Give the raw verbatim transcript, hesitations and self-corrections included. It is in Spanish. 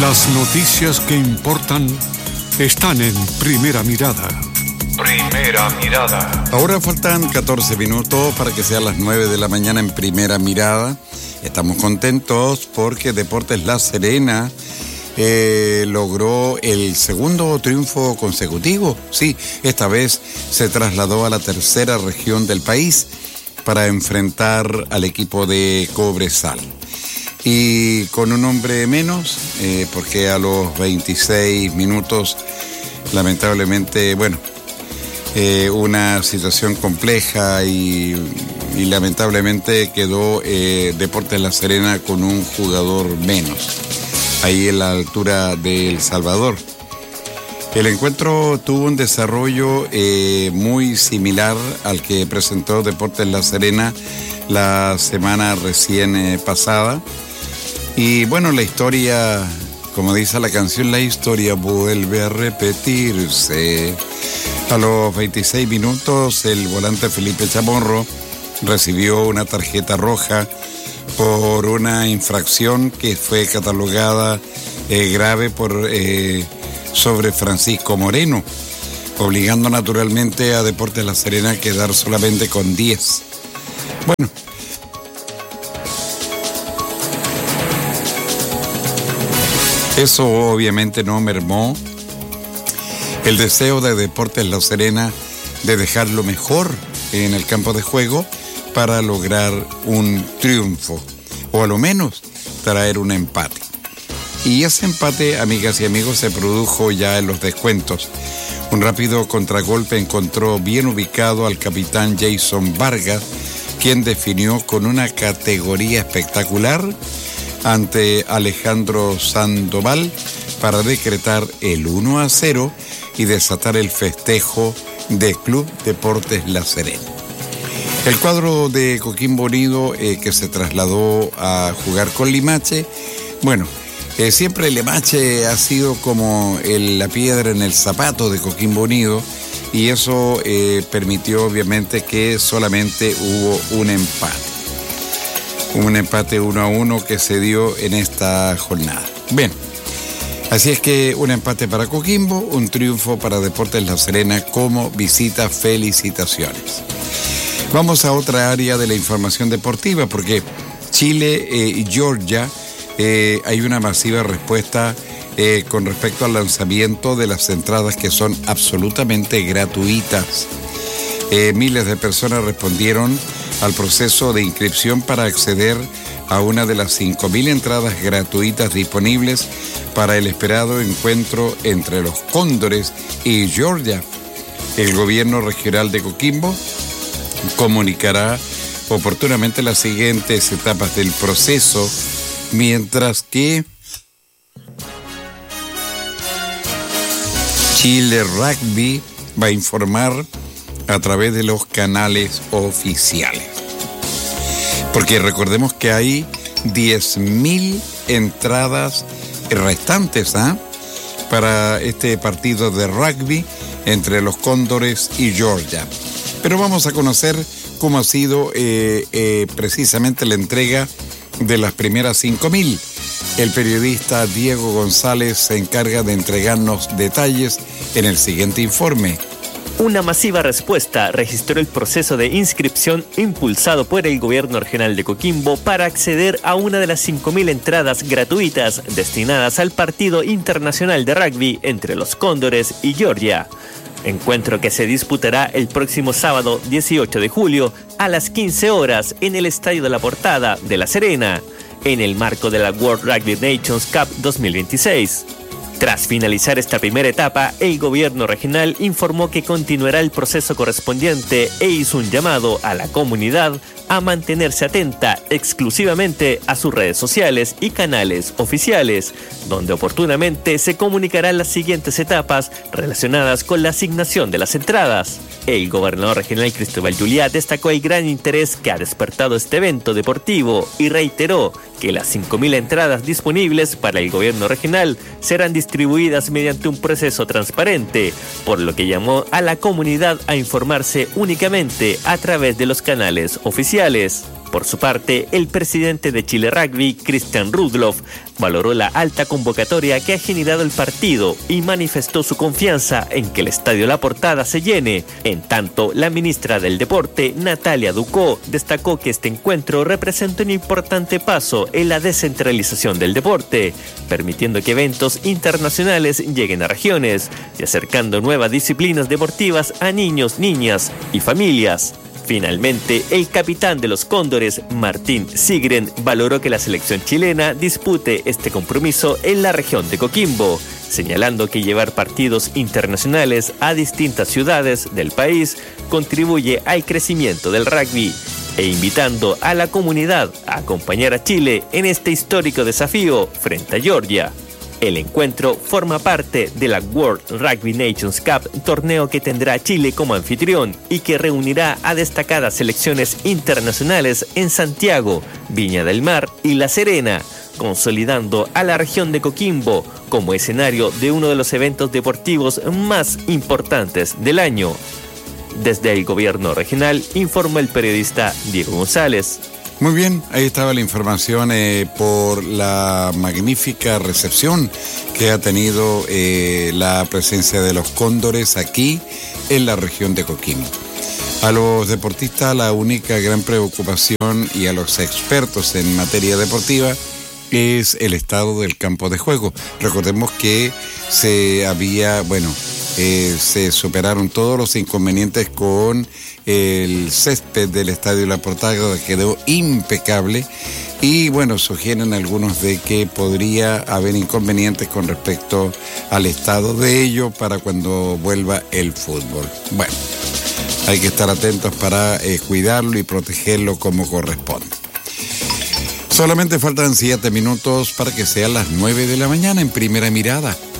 Las noticias que importan están en Primera Mirada. Primera Mirada. Ahora faltan catorce minutos para que sean las nueve de la mañana en Primera Mirada. Estamos contentos porque Deportes La Serena eh, logró el segundo triunfo consecutivo. Sí, esta vez se trasladó a la tercera región del país para enfrentar al equipo de Cobresal. Y con un hombre menos, eh, porque a los veintiséis minutos, lamentablemente, bueno, eh, una situación compleja y, y lamentablemente quedó eh, Deportes La Serena con un jugador menos, ahí en la altura de El Salvador. El encuentro tuvo un desarrollo eh, muy similar al que presentó Deportes La Serena la semana recién eh, pasada. Y bueno, la historia, como dice la canción, la historia vuelve a repetirse. A los veintiséis minutos, el volante Felipe Chamorro recibió una tarjeta roja por una infracción que fue catalogada eh, grave por eh, sobre Francisco Moreno, obligando naturalmente a Deportes La Serena a quedar solamente con diez. Bueno, eso obviamente no mermó el deseo de Deportes La Serena de dejarlo mejor en el campo de juego para lograr un triunfo, o a lo menos traer un empate. Y ese empate, amigas y amigos, se produjo ya en los descuentos. Un rápido contragolpe encontró bien ubicado al capitán Jason Vargas, quien definió con una categoría espectacular ante Alejandro Sandoval para decretar el uno a cero y desatar el festejo de Club Deportes La Serena. El cuadro de Coquimbo Unido eh, que se trasladó a jugar con Limache, bueno, eh, siempre Limache ha sido como el, la piedra en el zapato de Coquimbo Unido, y eso eh, permitió obviamente que solamente hubo un empate. Un empate uno a uno que se dio en esta jornada. Bien, así es que un empate para Coquimbo, un triunfo para Deportes La Serena como visita. Felicitaciones. Vamos a otra área de la información deportiva, porque Chile eh, y Georgia eh, hay una masiva respuesta eh, con respecto al lanzamiento de las entradas que son absolutamente gratuitas. Eh, miles de personas respondieron al proceso de inscripción para acceder a una de las cinco mil entradas gratuitas disponibles para el esperado encuentro entre los Cóndores y Georgia. El gobierno regional de Coquimbo comunicará oportunamente las siguientes etapas del proceso, mientras que Chile Rugby va a informar a través de los canales oficiales. Porque recordemos que hay diez mil entradas restantes ¿eh? para este partido de rugby entre los Cóndores y Georgia. Pero vamos a conocer cómo ha sido eh, eh, precisamente la entrega de las primeras cinco mil. El periodista Diego González se encarga de entregarnos detalles en el siguiente informe. Una masiva respuesta registró el proceso de inscripción impulsado por el gobierno regional de Coquimbo para acceder a una de las cinco mil entradas gratuitas destinadas al partido internacional de rugby entre los Cóndores y Georgia. Encuentro que se disputará el próximo sábado dieciocho de julio a las quince horas en el Estadio de la Portada de La Serena, en el marco de la World Rugby Nations Cup dos mil veintiséis. Tras finalizar esta primera etapa, el gobierno regional informó que continuará el proceso correspondiente e hizo un llamado a la comunidad a mantenerse atenta exclusivamente a sus redes sociales y canales oficiales, donde oportunamente se comunicarán las siguientes etapas relacionadas con la asignación de las entradas. El gobernador regional Cristóbal Juliá destacó el gran interés que ha despertado este evento deportivo y reiteró que las cinco mil entradas disponibles para el gobierno regional serán distribuidas mediante un proceso transparente, por lo que llamó a la comunidad a informarse únicamente a través de los canales oficiales. sociales. Por su parte, el presidente de Chile Rugby, Christian Rudloff, valoró la alta convocatoria que ha generado el partido y manifestó su confianza en que el Estadio La Portada se llene. En tanto, la ministra del Deporte, Natalia Ducó, destacó que este encuentro representa un importante paso en la descentralización del deporte, permitiendo que eventos internacionales lleguen a regiones y acercando nuevas disciplinas deportivas a niños, niñas y familias. Finalmente, el capitán de los Cóndores, Martín Sigren, valoró que la selección chilena dispute este compromiso en la región de Coquimbo, señalando que llevar partidos internacionales a distintas ciudades del país contribuye al crecimiento del rugby, e invitando a la comunidad a acompañar a Chile en este histórico desafío frente a Georgia. El encuentro forma parte de la World Rugby Nations Cup, torneo que tendrá Chile como anfitrión y que reunirá a destacadas selecciones internacionales en Santiago, Viña del Mar y La Serena, consolidando a la región de Coquimbo como escenario de uno de los eventos deportivos más importantes del año. Desde el gobierno regional, informó el periodista Diego González. Muy bien, ahí estaba la información eh, por la magnífica recepción que ha tenido eh, la presencia de los Cóndores aquí en la región de Coquimbo. A los deportistas la única gran preocupación y a los expertos en materia deportiva es el estado del campo de juego. Recordemos que se había, bueno, eh, se superaron todos los inconvenientes con el césped del Estadio La Portada, que quedó impecable, y bueno, sugieren algunos de que podría haber inconvenientes con respecto al estado de ello para cuando vuelva el fútbol. Bueno, hay que estar atentos para eh, cuidarlo y protegerlo como corresponde. Solamente faltan siete minutos para que sean las nueve de la mañana en Primera Mirada.